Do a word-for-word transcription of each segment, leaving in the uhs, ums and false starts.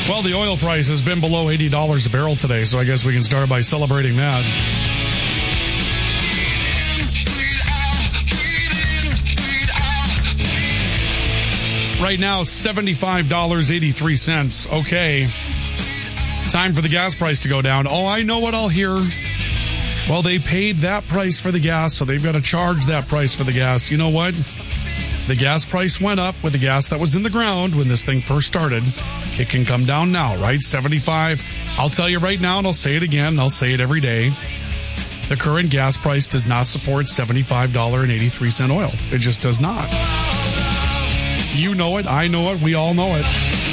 Well, the oil price has been below eighty dollars a barrel today, so I guess we can start by celebrating that. Right now, seventy-five dollars and eighty-three cents. Okay. Time for the gas price to go down. Oh, I know what I'll hear. Well, they paid that price for the gas, so they've got to charge that price for the gas. You know what? The gas price went up with the gas that was in the ground when this thing first started. It can come down now, right? seventy-five. I'll tell you right now, and I'll say it again, and I'll say it every day. The current gas price does not support seventy-five dollars and eighty-three cents oil. It just does not. You know it. I know it. We all know it.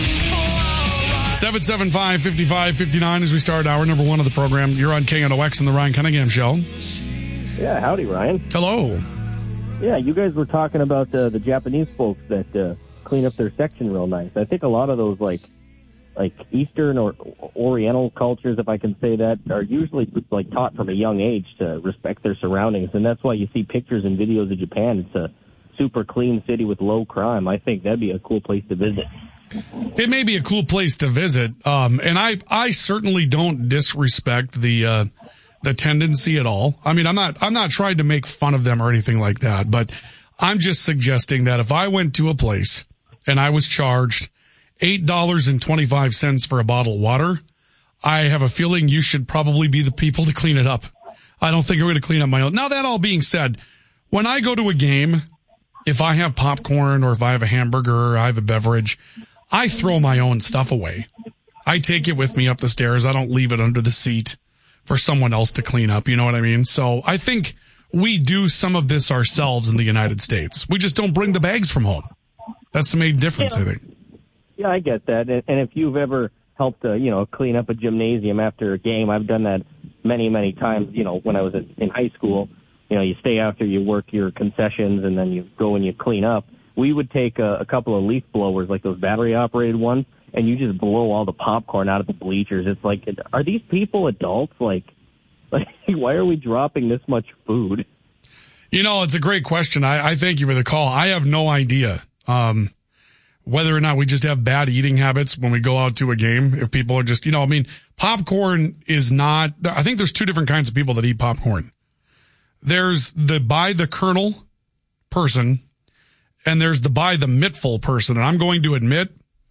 seven seven five, five five five nine as we start hour number one of the program. You're on K N O X and the Ryan Cunningham Show. Yeah, howdy, Ryan. Hello. Yeah, you guys were talking about uh, the Japanese folks that uh, clean up their section real nice. I think a lot of those, like, like Eastern or Oriental cultures, if I can say that, are usually like taught from a young age to respect their surroundings, and that's why you see pictures and videos of Japan. It's a super clean city with low crime. I think that'd be a cool place to visit. It may be a cool place to visit, um, and I, I certainly don't disrespect the uh, the tendency at all. I mean, I'm not I'm not trying to make fun of them or anything like that, but I'm just suggesting that if I went to a place and I was charged eight dollars and twenty-five cents for a bottle of water, I have a feeling you should probably be the people to clean it up. I don't think I'm going to clean up my own. Now, that all being said, when I go to a game, if I have popcorn or if I have a hamburger or I have a beverage, I throw my own stuff away. I take it with me up the stairs. I don't leave it under the seat for someone else to clean up. You know what I mean? So I think we do some of this ourselves in the United States. We just don't bring the bags from home. That's the main difference, yeah. I think. Yeah, I get that. And, and if you've ever helped, uh, you know, clean up a gymnasium after a game, I've done that many, many times, you know, when I was in high school. You know, you stay after you work your concessions and then you go and you clean up. We would take a, a couple of leaf blowers, like those battery-operated ones, and you just blow all the popcorn out of the bleachers. It's like, are these people adults? Like, like why are we dropping this much food? You know, it's a great question. I, I thank you for the call. I have no idea um, whether or not we just have bad eating habits when we go out to a game. If people are just, you know, I mean, popcorn is not, I think there's two different kinds of people that eat popcorn. There's the by the kernel person, and there's the by the mittful person. And I'm going to admit,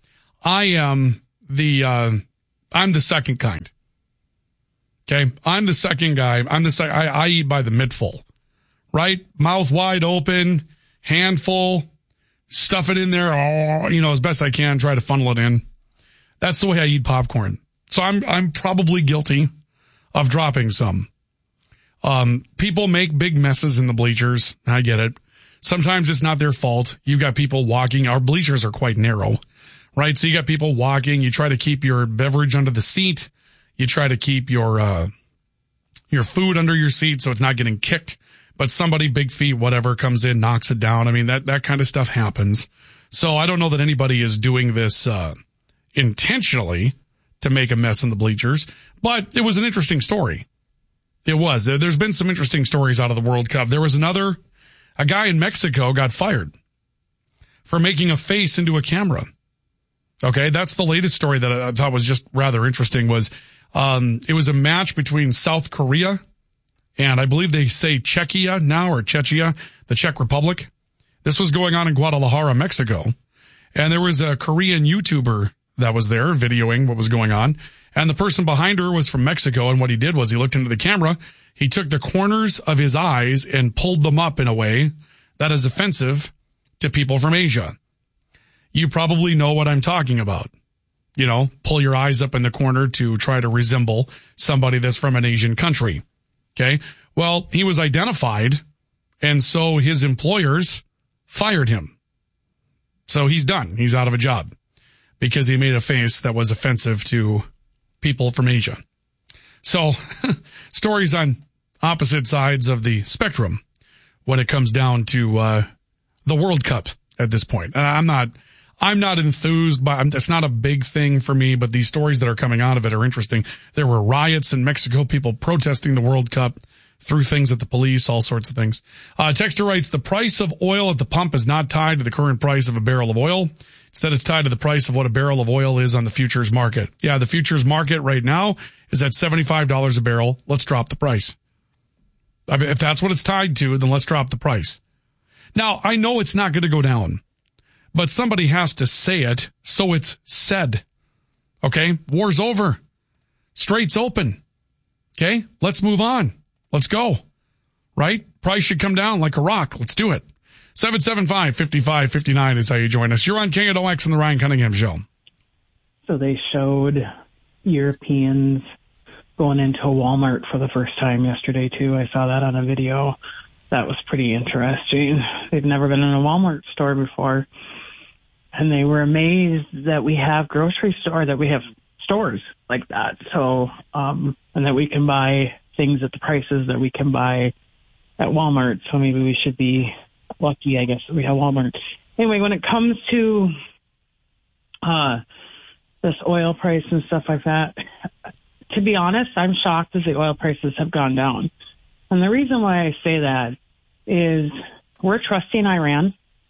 I am the, uh, I'm the second kind. Okay. I'm the second guy. I'm the sec- I, I eat by the mittful, right? Mouth wide open, handful, stuff it in there, oh, you know, as best I can, try to funnel it in. That's the way I eat popcorn. So I'm, I'm probably guilty of dropping some. Um, people make big messes in the bleachers. I get it. Sometimes it's not their fault. You've got people walking. Our bleachers are quite narrow, right? So you got people walking. You try to keep your beverage under the seat. You try to keep your, uh, your food under your seat so it's not getting kicked. But somebody, big feet, whatever, comes in, knocks it down. I mean, that, that kind of stuff happens. So I don't know that anybody is doing this, uh, intentionally to make a mess in the bleachers, but it was an interesting story. It was. There's been some interesting stories out of the World Cup. There was another, a guy in Mexico got fired for making a face into a camera. Okay, that's the latest story that I thought was just rather interesting was, um, it was a match between South Korea and I believe they say Czechia now or Czechia, the Czech Republic. This was going on in Guadalajara, Mexico. And there was a Korean YouTuber that was there videoing what was going on. And the person behind her was from Mexico, and what he did was he looked into the camera, he took the corners of his eyes and pulled them up in a way that is offensive to people from Asia. You probably know what I'm talking about. You know, pull your eyes up in the corner to try to resemble somebody that's from an Asian country. Okay? Well, he was identified, and so his employers fired him. So he's done. He's out of a job because he made a face that was offensive to people from Asia. So stories on opposite sides of the spectrum when it comes down to uh, the World Cup at this point. And I'm not, I'm not enthused by, it's not a big thing for me, but these stories that are coming out of it are interesting. There were riots in Mexico, people protesting the World Cup, threw things at the police, all sorts of things. Uh, Texter writes, the price of oil at the pump is not tied to the current price of a barrel of oil. Instead, it's tied to the price of what a barrel of oil is on the futures market. Yeah, the futures market right now is at seventy-five dollars a barrel. Let's drop the price. I mean, if that's what it's tied to, then let's drop the price. Now, I know it's not going to go down, but somebody has to say it, so it's said. Okay? War's over. Strait's open. Okay? Let's move on. Let's go. Right? Price should come down like a rock. Let's do it. seven seven five, five five five nine is how you join us. You're on K N O X and the Ryan Cunningham Show. So they showed Europeans going into a Walmart for the first time yesterday, too. I saw that on a video. That was pretty interesting. They've never been in a Walmart store before. And they were amazed that we have grocery store, that we have stores like that. So, um, and that we can buy things at the prices that we can buy at Walmart. So maybe we should be lucky, I guess, that we have Walmart. Anyway, when it comes to uh, this oil price and stuff like that, to be honest, I'm shocked that the oil prices have gone down. And the reason why I say that is we're trusting Iran.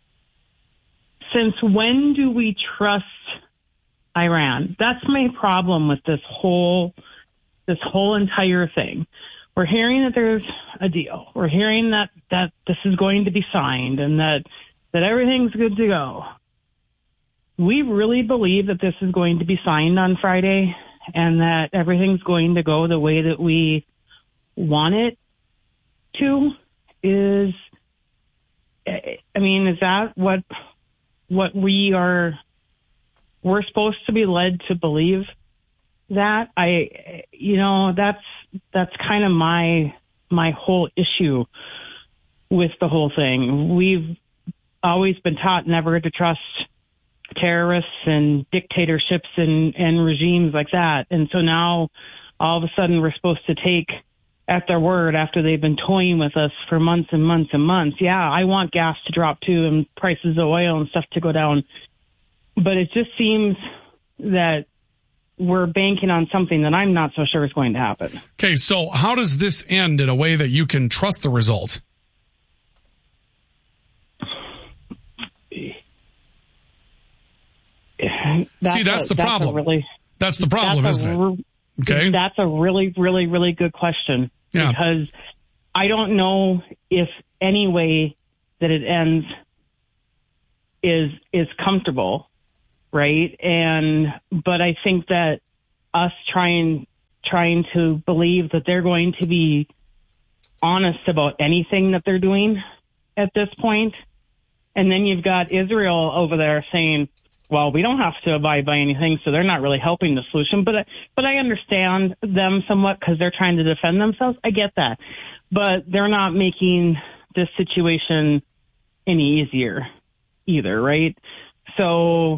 Since when do we trust Iran? That's my problem with this whole this whole entire thing. We're hearing that there's a deal. We're hearing that, that this is going to be signed and that, that everything's good to go. We really believe that this is going to be signed on Friday and that everything's going to go the way that we want it to. Is, I mean, is that what what we are, we're supposed to be led to believe that? I, you know, that's, that's kind of my, my whole issue with the whole thing. We've always been taught never to trust terrorists and dictatorships and, and regimes like that. And so now all of a sudden we're supposed to take at their word after they've been toying with us for months and months and months. Yeah, I want gas to drop too and prices of oil and stuff to go down. But it just seems that we're banking on something that I'm not so sure is going to happen. Okay, so how does this end in a way that you can trust the result? That's See, that's a, the that's problem. Really, that's the problem, that's isn't a, it? Okay. That's a really, really, really good question. Yeah. Because I don't know if any way that it ends is is comfortable, right? And but I think that us trying trying to believe that they're going to be honest about anything that they're doing at this point, and then you've got Israel over there saying, well, we don't have to abide by anything, so they're not really helping the solution. But but I understand them somewhat because they're trying to defend themselves. I get that. But they're not making this situation any easier either, right? So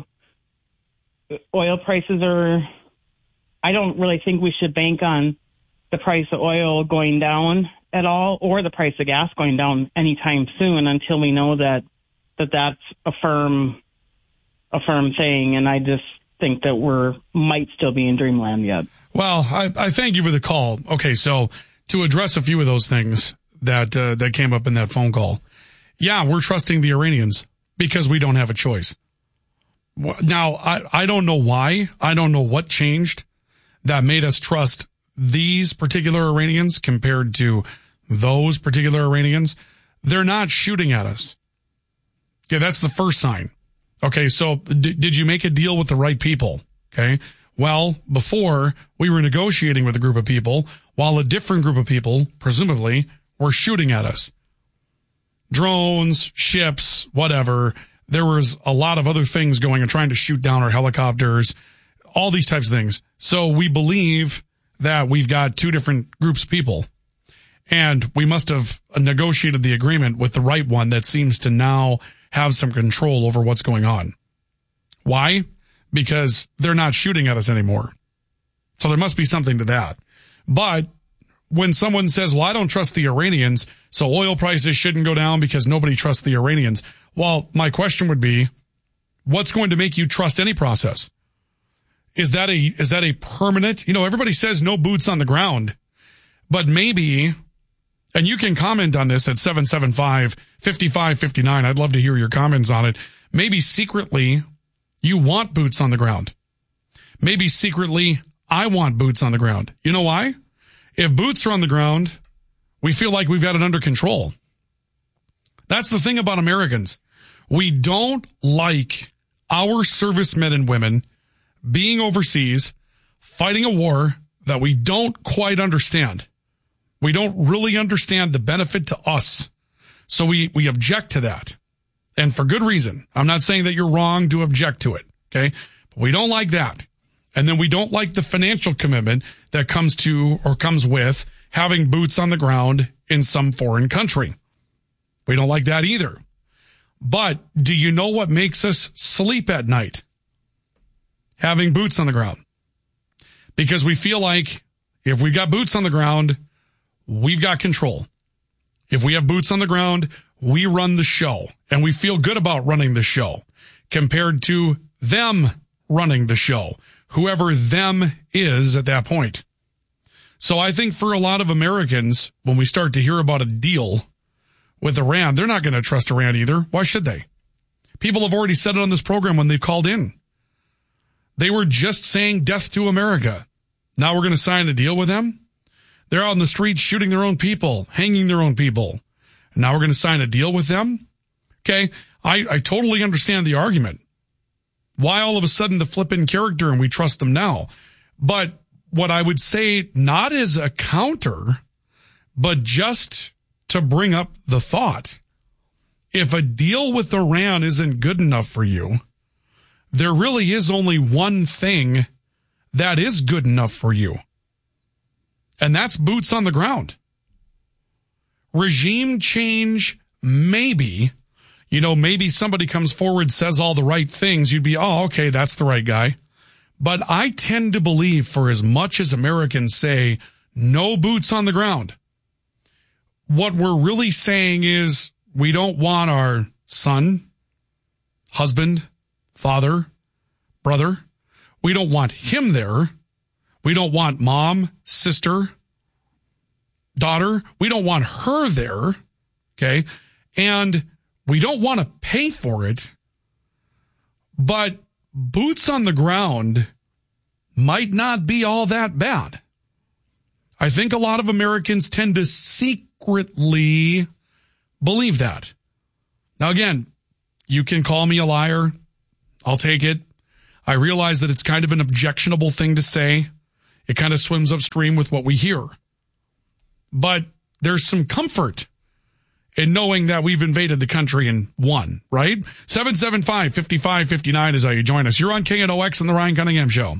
oil prices are, I don't really think we should bank on the price of oil going down at all or the price of gas going down anytime soon until we know that, that that's a firm a firm thing, and I just think that we're might still be in dreamland yet. Well, I, I thank you for the call. Okay, so to address a few of those things that uh, that came up in that phone call, yeah, we're trusting the Iranians because we don't have a choice. Now, I, I don't know why. I don't know what changed that made us trust these particular Iranians compared to those particular Iranians. They're not shooting at us. Okay, that's the first sign. Okay, so d- did you make a deal with the right people? Okay, well, before we were negotiating with a group of people while a different group of people, presumably, were shooting at us. Drones, ships, whatever. There was a lot of other things going and trying to shoot down our helicopters, all these types of things. So we believe that we've got two different groups of people. And we must have negotiated the agreement with the right one that seems to now have some control over what's going on. Why? Because they're not shooting at us anymore. So there must be something to that. But when someone says, well, I don't trust the Iranians, so oil prices shouldn't go down because nobody trusts the Iranians. Well, my question would be, what's going to make you trust any process? Is that a, is that a permanent, you know, everybody says no boots on the ground, but maybe And you can comment on this at seven seven five, five five five nine. I'd love to hear your comments on it. Maybe secretly you want boots on the ground. Maybe secretly I want boots on the ground. You know why? If boots are on the ground, we feel like we've got it under control. That's the thing about Americans. We don't like our servicemen and women being overseas, fighting a war that we don't quite understand. We don't really understand the benefit to us. So we, we object to that. And for good reason. I'm not saying that you're wrong to object to it. Okay. But we don't like that. And then we don't like the financial commitment that comes to or comes with having boots on the ground in some foreign country. We don't like that either. But do you know what makes us sleep at night? Having boots on the ground. Because we feel like if we've got boots on the ground, we've got control. If we have boots on the ground, we run the show. And we feel good about running the show compared to them running the show, whoever them is at that point. So I think for a lot of Americans, when we start to hear about a deal with Iran, they're not going to trust Iran either. Why should they? People have already said it on this program when they've called in. They were just saying death to America. Now we're going to sign a deal with them? They're out in the streets shooting their own people, hanging their own people. And now we're going to sign a deal with them? Okay, I, I totally understand the argument. Why all of a sudden the flippin' character and we trust them now? But what I would say, not as a counter, but just to bring up the thought, if a deal with Iran isn't good enough for you, there really is only one thing that is good enough for you. And that's boots on the ground. Regime change, maybe. You know, maybe somebody comes forward, says all the right things. You'd be, oh, okay, that's the right guy. But I tend to believe, for as much as Americans say, no boots on the ground, what we're really saying is we don't want our son, husband, father, brother. We don't want him there. We don't want mom, sister, daughter. We don't want her there. Okay. And we don't want to pay for it. But boots on the ground might not be all that bad. I think a lot of Americans tend to secretly believe that. Now, again, you can call me a liar. I'll take it. I realize that it's kind of an objectionable thing to say. It kind of swims upstream with what we hear. But there's some comfort in knowing that we've invaded the country and won, right? seven seven five, five five five nine is how you join us. You're on K N O X and the Ryan Cunningham Show.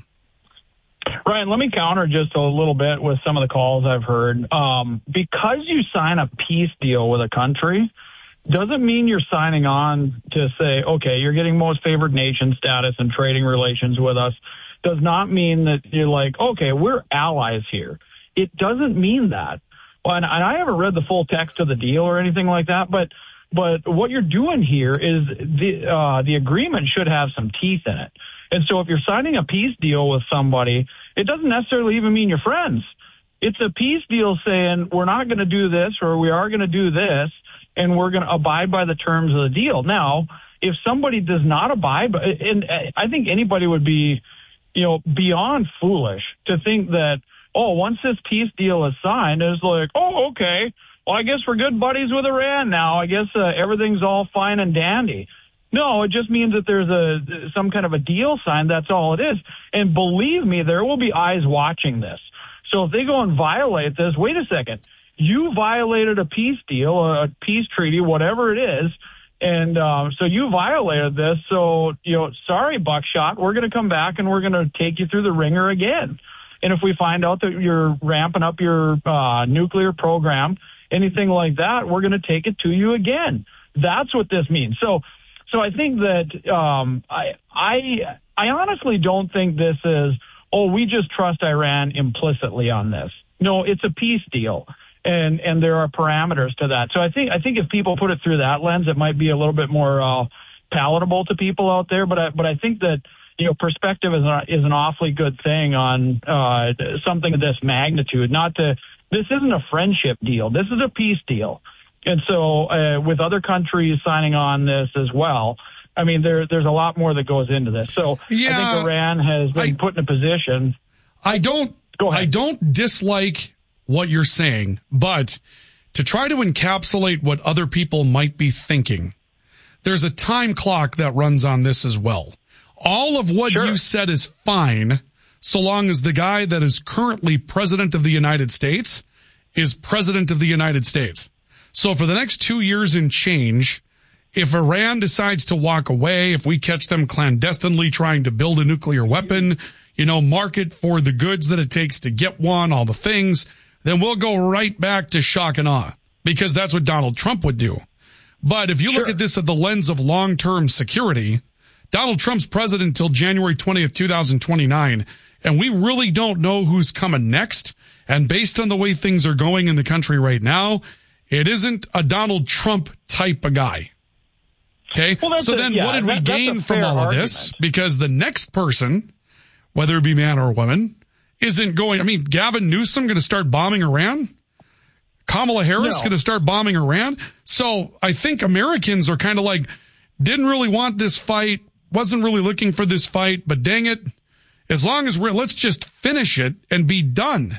Ryan, let me counter just a little bit with some of the calls I've heard. Um, because you sign a peace deal with a country doesn't mean you're signing on to say, okay, you're getting most favored nation status and trading relations with us. Does not mean that you're like, okay, we're allies here. It doesn't mean that. Well, and I haven't read the full text of the deal or anything like that, but but what you're doing here is the uh, the agreement should have some teeth in it. And so if you're signing a peace deal with somebody, it doesn't necessarily even mean you're friends. It's a peace deal saying we're not going to do this or we are going to do this, and we're going to abide by the terms of the deal. Now, if somebody does not abide by, and I think anybody would be, you know, beyond foolish to think that, oh, once this peace deal is signed, it's like, oh, okay, well, I guess we're good buddies with Iran now. I guess uh, everything's all fine and dandy. No, it just means that there's a some kind of a deal signed. That's all it is. And believe me, there will be eyes watching this. So if they go and violate this, wait a second, you violated a peace deal, a peace treaty, whatever it is, and um, so you violated this. So, you know, sorry, Buckshot, we're going to come back and we're going to take you through the ringer again. And if we find out that you're ramping up your uh, nuclear program, anything like that, we're going to take it to you again. That's what this means. So, so I think that um, I, I, I honestly don't think this is, oh, we just trust Iran implicitly on this. No, it's a peace deal, and and there are parameters to that. So I think I think if people put it through that lens, it might be a little bit more uh, palatable to people out there. But I, but I think that you know, perspective is, a, is an awfully good thing on uh, something of this magnitude. Not to, this isn't a friendship deal. This is a peace deal. And so uh, with other countries signing on this as well, I mean, there, there's a lot more that goes into this. So yeah, I think Iran has been I, put in a position. I don't, Go ahead. I don't dislike what you're saying, but to try to encapsulate what other people might be thinking, there's a time clock that runs on this as well. All of what Sure. you said is fine, so long as the guy that is currently president of the United States is president of the United States. So for the next two years and change, if Iran decides to walk away, if we catch them clandestinely trying to build a nuclear weapon, you know, market for the goods that it takes to get one, all the things, then we'll go right back to shock and awe, because that's what Donald Trump would do. But if you Sure. look at this at the lens of long-term security, Donald Trump's president until January twentieth, twenty twenty-nine, and we really don't know who's coming next. And based on the way things are going in the country right now, it isn't a Donald Trump type of guy. Okay? Well, so a, then yeah, what did that, we gain from all argument. of this? Because the next person, whether it be man or woman, isn't going, I mean, Gavin Newsom going to start bombing Iran? Kamala Harris No. going to start bombing Iran? So I think Americans are kind of like, didn't really want this fight, wasn't really looking for this fight, but dang it, as long as we're, let's just finish it and be done.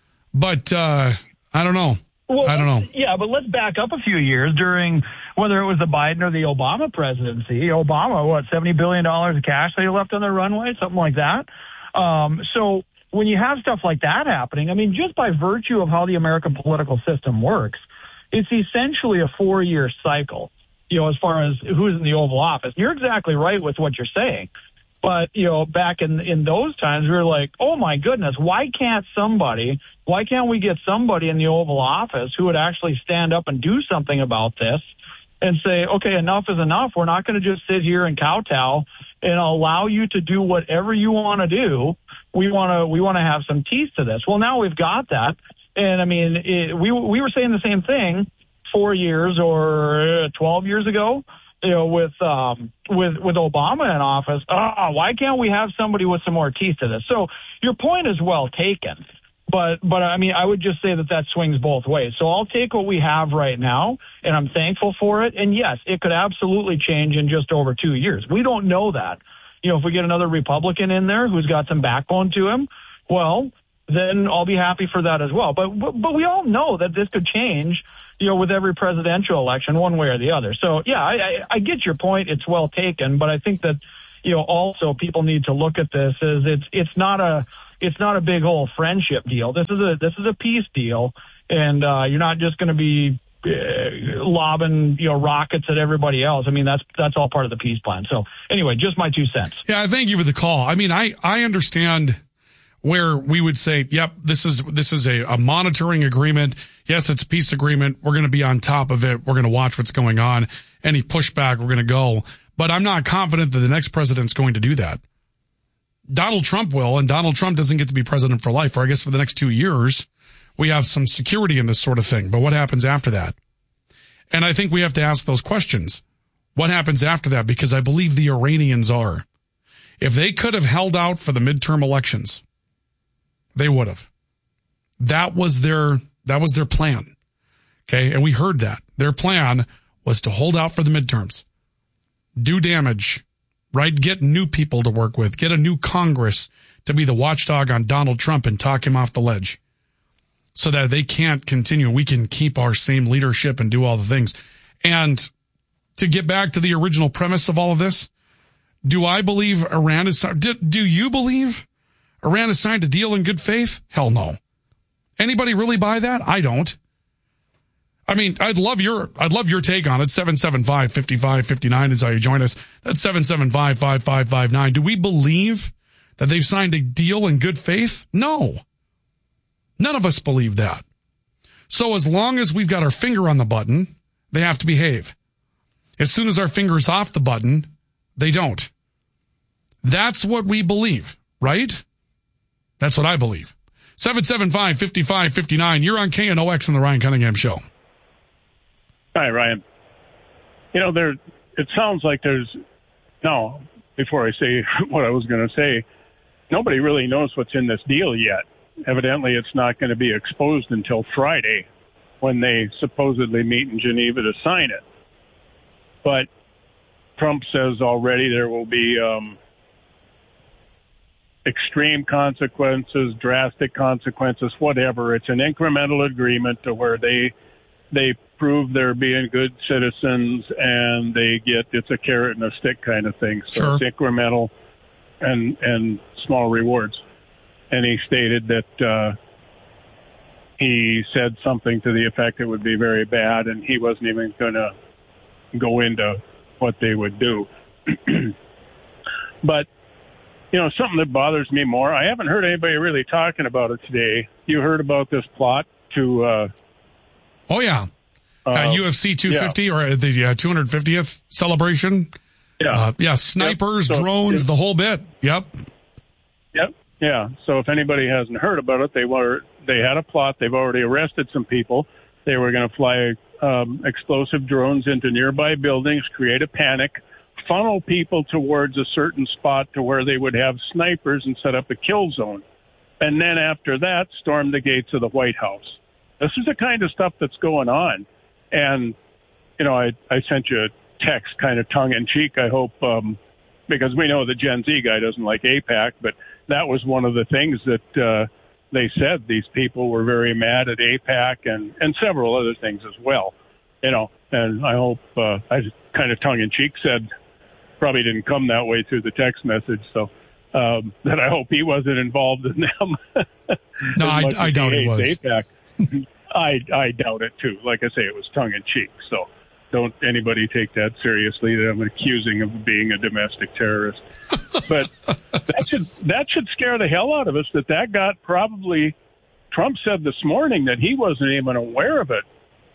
But, uh, I don't know. Well, I don't know. Yeah, but let's back up a few years during whether it was the Biden or the Obama presidency. Obama, what, seventy billion dollars of cash they left on their runway, something like that. Um, so when you have stuff like that happening, I mean, just by virtue of how the American political system works, it's essentially a four-year cycle, you know, as far as who's in the Oval Office. You're exactly right with what you're saying. But, you know, back in in those times, we were like, oh, my goodness, why can't somebody, why can't we get somebody in the Oval Office who would actually stand up and do something about this and say, okay, enough is enough. We're not going to just sit here and kowtow and allow you to do whatever you want to do. We want to we want to have some teeth to this. Well, now we've got that. And, I mean, it, we we were saying the same thing four years or twelve years ago. You know, with um, with with Obama in office, oh, why can't we have somebody with some more teeth to this? So your point is well taken, but but I mean, I would just say that that swings both ways. So I'll take what we have right now, and I'm thankful for it. And yes, it could absolutely change in just over two years. We don't know that. You know, if we get another Republican in there who's got some backbone to him, well, then I'll be happy for that as well. But but, but we all know that this could change, you know, with every presidential election, one way or the other. So, yeah, I, I, I get your point. It's well taken. But I think that, you know, also people need to look at this as it's it's not a it's not a big old friendship deal. This is a this is a peace deal. And uh, you're not just going to be uh, lobbing, you know, rockets at everybody else. I mean, that's that's all part of the peace plan. So anyway, just my two cents. Yeah, thank you for the call. I mean, I, I understand where we would say, yep, this is this is a, a monitoring agreement. Yes, it's a peace agreement. We're going to be on top of it. We're going to watch what's going on. Any pushback, we're going to go. But I'm not confident that the next president's going to do that. Donald Trump will, and Donald Trump doesn't get to be president for life, or I guess for the next two years. We have some security in this sort of thing. But what happens after that? And I think we have to ask those questions. What happens after that? Because I believe the Iranians are. If they could have held out for the midterm elections, they would have. That was their that was their plan. Okay, and we heard that. Their plan was to hold out for the midterms, do damage, right? Get new people to work with, get a new Congress to be the watchdog on Donald Trump and talk him off the ledge so that they can't continue. We can keep our same leadership and do all the things. And to get back to the original premise of all of this, do I believe Iran is, do, do you believe Iran has signed a deal in good faith? Hell no. Anybody really buy that? I don't. I mean, I'd love your, I'd love your take on it. seven seven five, five five five nine is how you join us. That's seven seven five, five five five nine. Do we believe that they've signed a deal in good faith? No. None of us believe that. So as long as we've got our finger on the button, they have to behave. As soon as our finger's off the button, they don't. That's what we believe, right? That's what I believe. seven seven five, five five five nine. You're on K N O X on the Ryan Cunningham Show. Hi, Ryan. You know, there. It sounds like there's no. before I say what I was going to say, nobody really knows what's in this deal yet. Evidently, it's not going to be exposed until Friday when they supposedly meet in Geneva to sign it. But Trump says already there will be um, extreme consequences, drastic consequences, whatever. It's an incremental agreement to where they they prove they're being good citizens and they get, it's a carrot and a stick kind of thing. So sure. It's incremental and and small rewards. And he stated that uh, he said something to the effect it would be very bad, and he wasn't even going to go into what they would do. But, you know, something that bothers me more, I haven't heard anybody really talking about it today. You heard about this plot to... Uh, oh, yeah. Uh, uh, U F C two fifty yeah. or the uh, two hundred fiftieth celebration. Yeah. Uh, yeah, snipers, yep. so, drones, the whole bit. Yep. Yep. Yeah. So if anybody hasn't heard about it, they were they had a plot. They've already arrested some people. They were going to fly um, explosive drones into nearby buildings, create a panic, funnel people towards a certain spot to where they would have snipers and set up a kill zone. And then after that, storm the gates of the White House. This is the kind of stuff that's going on. And, you know, I, I sent you a text kind of tongue-in-cheek, I hope, um, because we know the Gen Z guy doesn't like AIPAC, but that was one of the things that uh, they said. These people were very mad at AIPAC and, and several other things as well, you know, and I hope uh, I just kind of tongue-in-cheek said, probably didn't come that way through the text message, so um, that I hope he wasn't involved in them. No, I, I doubt he was. AIPAC. I, I doubt it, too. Like I say, it was tongue-in-cheek, so don't anybody take that seriously that I'm accusing of being a domestic terrorist. But that should that should scare the hell out of us that that got probably, Trump said this morning that he wasn't even aware of it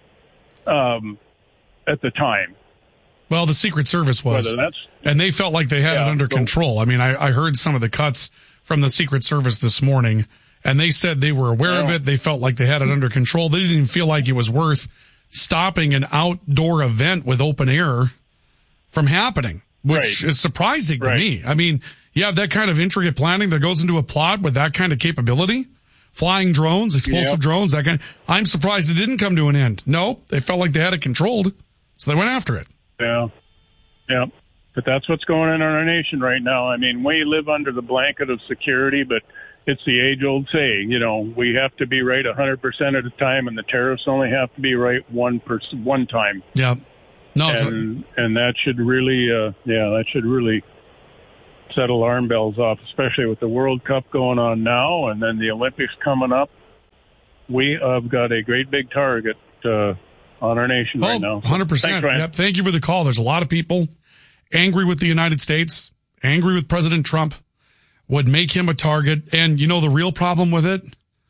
um, at the time. Well, the Secret Service was, and they felt like they had yeah, it under so, control. I mean, I, I heard some of the cuts from the Secret Service this morning, and they said they were aware yeah. of it. They felt like they had it under control. They didn't even feel like it was worth stopping an outdoor event with open air from happening, which right. is surprising right. to me. I mean, you have that kind of intricate planning that goes into a plot with that kind of capability, flying drones, explosive yep. drones, that kind. I'm surprised it didn't come to an end. No, they felt like they had it controlled, so they went after it. Yeah, yeah. But that's what's going on in our nation right now. I mean, we live under the blanket of security, but it's the age-old saying, you know, we have to be right one hundred percent of the time, and the terrorists only have to be right one per, one time. Yeah. No, and, a- and that should really, uh, yeah, that should really set alarm bells off, especially with the World Cup going on now and then the Olympics coming up. We have got a great big target uh, on our nation oh, right now. one hundred percent. Thanks, yep. Thank you for the call. There's a lot of people angry with the United States, angry with President Trump, would make him a target. And you know the real problem with it?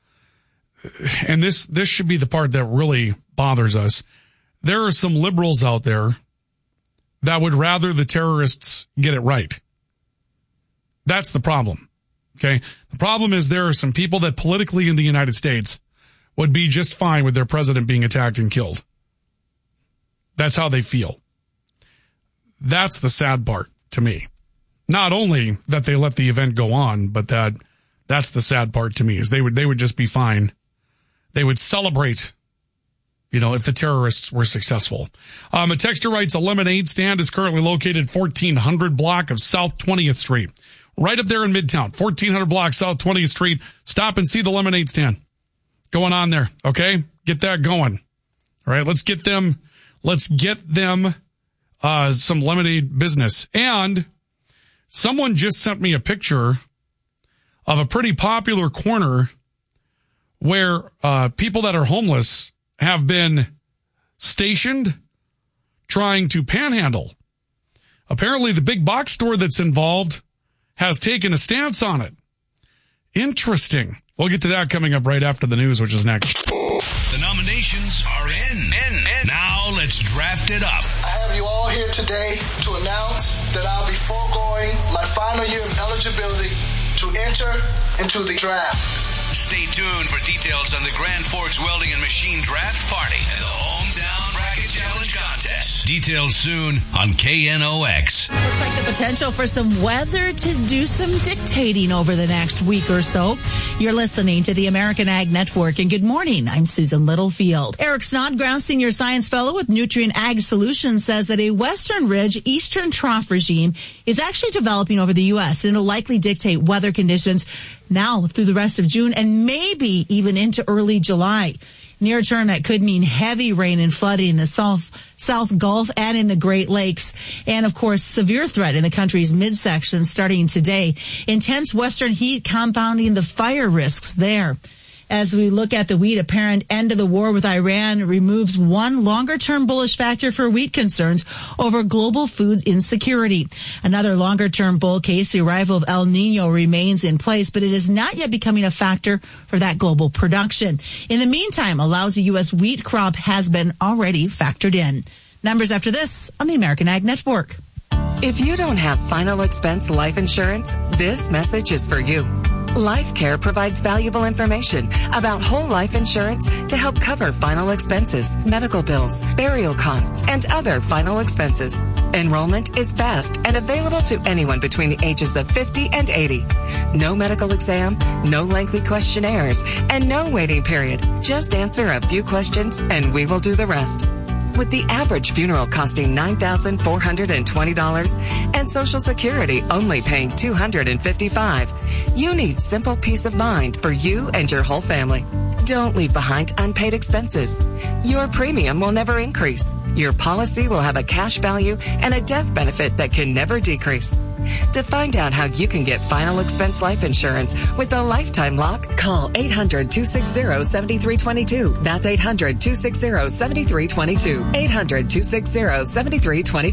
And this, this should be the part that really bothers us. There are some liberals out there that would rather the terrorists get it right. That's the problem. Okay. The problem is there are some people that politically in the United States would be just fine with their president being attacked and killed. That's how they feel. That's the sad part to me. Not only that they let the event go on, but that that's the sad part to me is they would, they would just be fine. They would celebrate, you know, if the terrorists were successful. Um, a texter writes, a lemonade stand is currently located fourteen hundred block of South twentieth Street. Right up there in Midtown, fourteen hundred block South twentieth Street. Stop and see the lemonade stand going on there. Okay. Get that going. All right. Let's get them, let's get them, uh, some lemonade business. And someone just sent me a picture of a pretty popular corner where uh, people that are homeless have been stationed trying to panhandle. Apparently, the big box store that's involved has taken a stance on it. Interesting. We'll get to that coming up right after the news, which is next. The nominations are in. in, in. Now let's draft it up. I have you all here today to announce that I'll be foregoing my final year of eligibility to enter into the draft. Stay tuned for details on the Grand Forks Welding and Machine Draft Party and the Hometown Bracket. Bracket Challenge contest. Details soon on K N O X. Looks like the potential for some weather to do some dictating over the next week or so. You're listening to the American Ag Network, and good morning. I'm Susan Littlefield. Eric Snodgrass, Senior Science Fellow with Nutrient Ag Solutions, says that a Western Ridge Eastern Trough regime is actually developing over the U S, and it'll likely dictate weather conditions now through the rest of June and maybe even into early July. Near term, that could mean heavy rain and flooding in the South, South Gulf and in the Great Lakes. And, of course, severe threat in the country's midsection starting today. Intense western heat compounding the fire risks there. As we look at the wheat, apparent end of the war with Iran removes one longer-term bullish factor for wheat concerns over global food insecurity. Another longer-term bull case, the arrival of El Nino, remains in place, but it is not yet becoming a factor for that global production. In the meantime, a lousy U S wheat crop has been already factored in. Numbers after this on the American Ag Network. If you don't have final expense life insurance, this message is for you. LifeCare provides valuable information about whole life insurance to help cover final expenses, medical bills, burial costs, and other final expenses. Enrollment is fast and available to anyone between the ages of fifty and eighty. No medical exam, no lengthy questionnaires, and no waiting period. Just answer a few questions and we will do the rest. With the average funeral costing nine thousand four hundred twenty dollars and Social Security only paying two hundred fifty-five dollars, you need simple peace of mind for you and your whole family. Don't leave behind unpaid expenses. Your premium will never increase. Your policy will have a cash value and a death benefit that can never decrease. To find out how you can get final expense life insurance with a lifetime lock, call eight hundred, two six zero, seven three two two. That's eight hundred, two six zero, seven three two two. eight hundred, two six zero, seven three two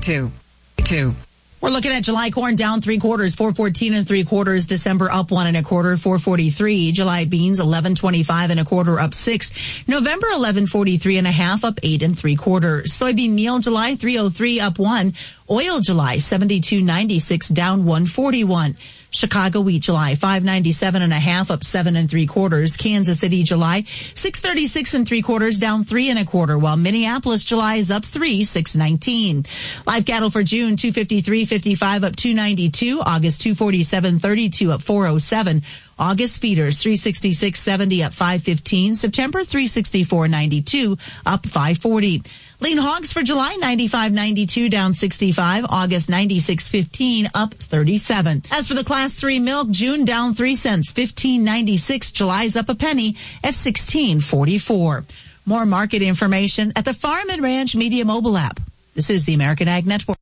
two. We're looking at July corn down three quarters, four fourteen and three quarters. December up one and a quarter, four forty-three. July beans eleven twenty-five and a quarter, up six. November eleven forty-three and a half, up eight and three quarters. Soybean meal July three oh three, up one. Oil July seventy-two ninety-six, down one forty-one. Chicago wheat July five ninety-seven and a half, up seven and three quarters. Kansas City July six thirty-six and three quarters, down three and a quarter, while Minneapolis July is up three, six nineteen. Live cattle for June two fifty-three fifty-five, up two ninety-two. August two forty-seven thirty-two, up four oh seven. August feeders three sixty-six seventy, up five fifteen. September three sixty-four ninety-two, up five forty. Lean hogs for July ninety-five ninety-two, down sixty-five. August ninety-six fifteen, up thirty-seven. As for the class three milk, June down three cents, fifteen ninety-six. July's up a penny at sixteen forty-four. More market information at the Farm and Ranch Media mobile app. This is the American Ag Network.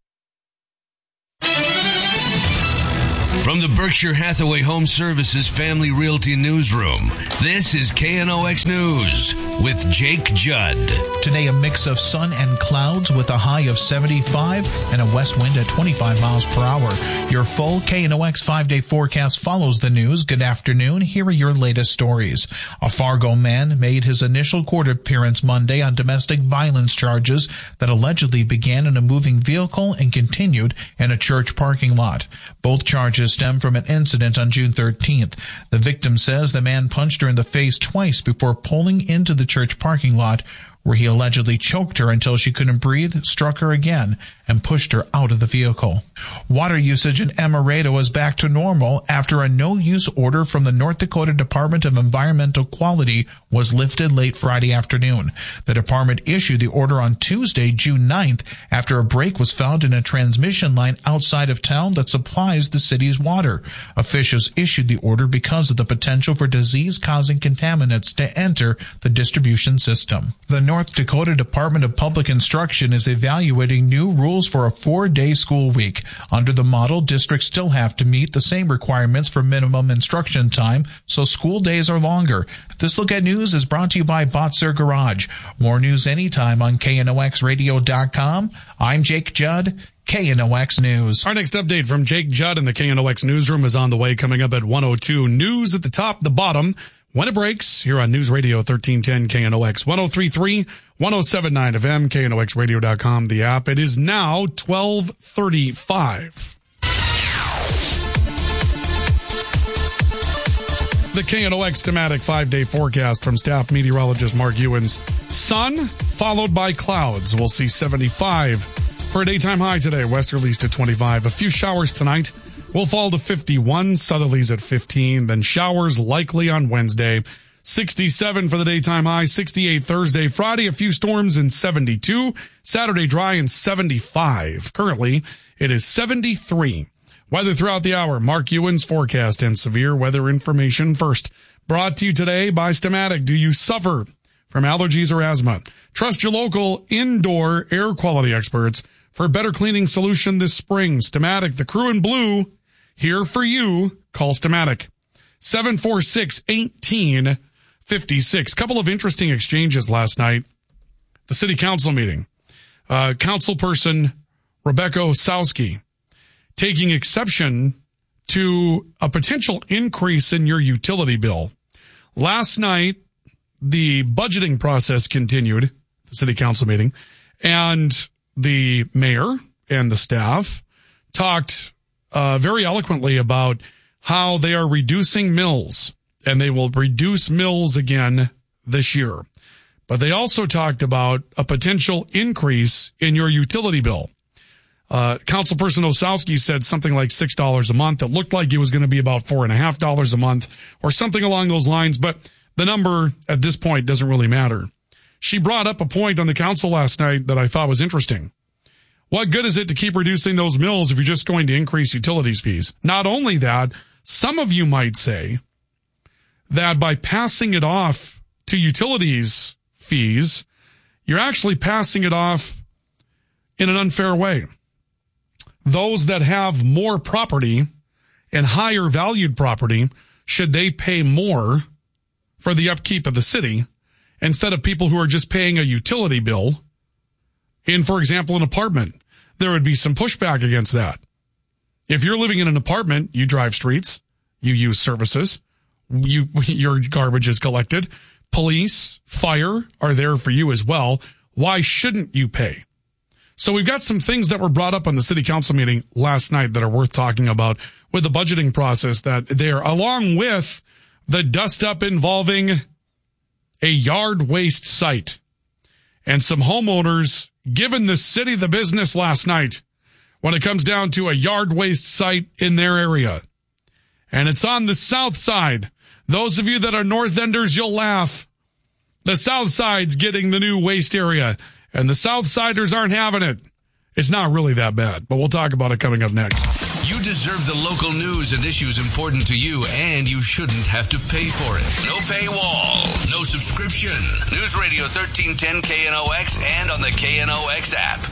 From the Berkshire Hathaway Home Services Family Realty Newsroom, this is K N O X News with Jake Judd. Today, a mix of sun and clouds with a high of seventy-five and a west wind at twenty-five miles per hour. Your full K N O X five-day forecast follows the news. Good afternoon. Here are your latest stories. A Fargo man made his initial court appearance Monday on domestic violence charges that allegedly began in a moving vehicle and continued in a church parking lot. Both charges stem from an incident on June thirteenth. The victim says the man punched her in the face twice before pulling into the church parking lot, where he allegedly choked her until she couldn't breathe, struck her again, and pushed her out of the vehicle. Water usage in Emerado is back to normal after a no-use order from the North Dakota Department of Environmental Quality was lifted late Friday afternoon. The department issued the order on Tuesday, June ninth, after a break was found in a transmission line outside of town that supplies the city's water. Officials issued the order because of the potential for disease-causing contaminants to enter the distribution system. The North Dakota Department of Public Instruction is evaluating new rules for a four-day school week. Under the model, districts still have to meet the same requirements for minimum instruction time, so school days are longer. This Look at News is brought to you by Botzer Garage. More news anytime on K N O X radio dot com. I'm Jake Judd, K N O X News. Our next update from Jake Judd in the K N O X Newsroom is on the way, coming up at one oh two. News at the top, the bottom. When it breaks, here on News Radio thirteen ten K N O X, one oh three point three, one oh seven point nine F M, K N O X radio dot com, the app. It is now twelve thirty-five. The K N O X thematic five-day forecast from staff meteorologist Mark Ewens. Sun, followed by clouds. We'll see seventy-five for a daytime high today. Westerlies to twenty-five. A few showers tonight. We'll fall to fifty-one. Southerlies at fifteen. Then showers likely on Wednesday. sixty-seven for the daytime high. sixty-eight Thursday. Friday, a few storms and seventy-two. Saturday, dry and seventy-five. Currently, it is seventy-three. Weather throughout the hour. Mark Ewan's forecast and severe weather information first. Brought to you today by Stamatic. Do you suffer from allergies or asthma? Trust your local indoor air quality experts for a better cleaning solution this spring. Stamatic, the crew in blue, here for you. Call Stamatic. seven four six, one eight five six. Couple of interesting exchanges last night. The city council meeting. Uh, councilperson Rebecca Osowski taking exception to a potential increase in your utility bill. Last night, the budgeting process continued, the city council meeting, and the mayor and the staff talked uh, very eloquently about how they are reducing mills, and they will reduce mills again this year. But they also talked about a potential increase in your utility bill. Uh, Councilperson Osowski said something like six dollars a month. It looked like it was going to be about four and a half dollars a month or something along those lines. But the number at this point doesn't really matter. She brought up a point on the council last night that I thought was interesting. What good is it to keep reducing those mills if you're just going to increase utilities fees? Not only that, some of you might say that by passing it off to utilities fees, you're actually passing it off in an unfair way. Those that have more property and higher valued property, should they pay more for the upkeep of the city instead of people who are just paying a utility bill in, for example, an apartment? There would be some pushback against that. If you're living in an apartment, you drive streets, you use services, you, your garbage is collected, police, fire are there for you as well. Why shouldn't you pay? So we've got some things that were brought up on the city council meeting last night that are worth talking about with the budgeting process that there, along with the dust up involving a yard waste site and some homeowners giving the city the business last night when it comes down to a yard waste site in their area. And it's on the south side. Those of you that are North Enders, you'll laugh. The south side's getting the new waste area, and the south siders aren't having it. It's not really that bad, but we'll talk about it coming up next. You deserve the local news and issues important to you, and you shouldn't have to pay for it. No paywall, no subscription. News Radio thirteen ten K N O X and on the K N O X app.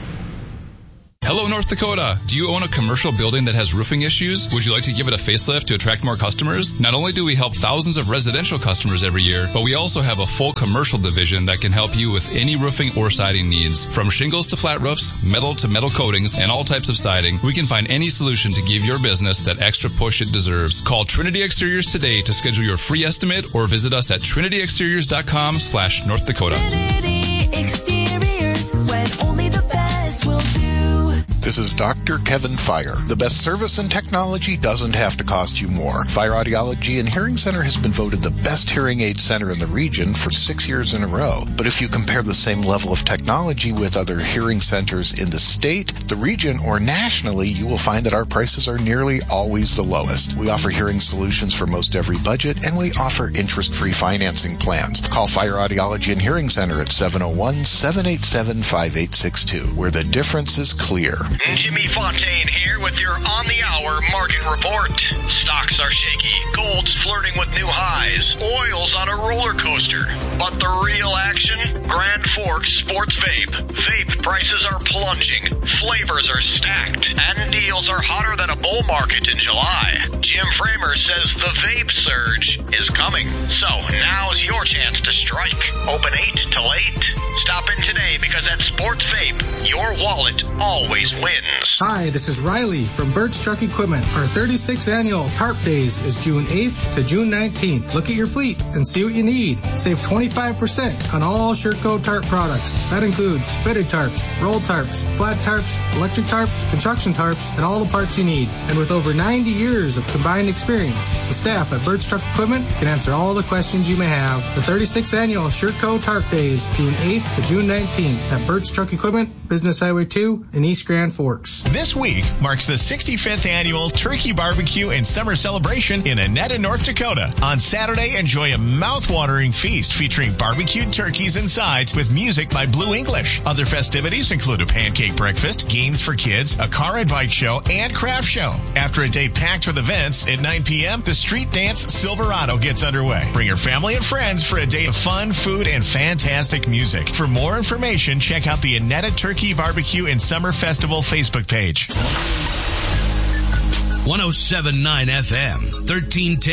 Hello, North Dakota. Do you own a commercial building that has roofing issues? Would you like to give it a facelift to attract more customers? Not only do we help thousands of residential customers every year, but we also have a full commercial division that can help you with any roofing or siding needs. From shingles to flat roofs, metal to metal coatings, and all types of siding, we can find any solution to give your business that extra push it deserves. Call Trinity Exteriors today to schedule your free estimate or visit us at trinity exteriors dot com slash North Dakota. Trinity Exteriors, when only the best will do. This is Doctor Kevin Fire. The best service and technology doesn't have to cost you more. Fire Audiology and Hearing Center has been voted the best hearing aid center in the region for six years in a row. But if you compare the same level of technology with other hearing centers in the state, the region, or nationally, you will find that our prices are nearly always the lowest. We offer hearing solutions for most every budget, and we offer interest-free financing plans. Call Fire Audiology and Hearing Center at seven oh one, seven eight seven, five eight six two, where the difference is clear. Jimmy Fontaine here with your on-the-hour market report. Stocks are shaky. Gold's flirting with new highs. Oil's on a roller coaster. But the real action? Grand Forks Sports Vape. Vape prices are plunging. Flavors are stacked. And deals are hotter than a bull market in July. Jim Framer says the vape surge is coming. So now's your chance to strike. Open eight till eight. Stop in today because at Sports Vape, your wallet always wins. Hi, this is Riley from Birch Truck Equipment. Our thirty-sixth annual Tarp Days is June eighth to June nineteenth. Look at your fleet and see what you need. Save twenty-five percent on all Sherco Tarp products. That includes fitted tarps, roll tarps, flat tarps, electric tarps, construction tarps, and all the parts you need. And with over ninety years of combined experience, the staff at Birch Truck Equipment can answer all the questions you may have. The thirty-sixth annual Sherco Tarp Days, June eighth to June nineteenth at Birch Truck Equipment, Business Highway two in East Grand Forks. This week marks the sixty-fifth annual Turkey Barbecue and Summer Celebration in Annetta, North Dakota. On Saturday, enjoy a mouth-watering feast featuring barbecued turkeys and sides with music by Blue English. Other festivities include a pancake breakfast, games for kids, a car and bike show, and craft show. After a day packed with events, at nine p.m., the Street Dance Silverado gets underway. Bring your family and friends for a day of fun, food, and fantastic music. For more information, check out the Annetta Turkey Barbecue and Summer Festival Facebook page. one oh seven point nine F M, thirteen ten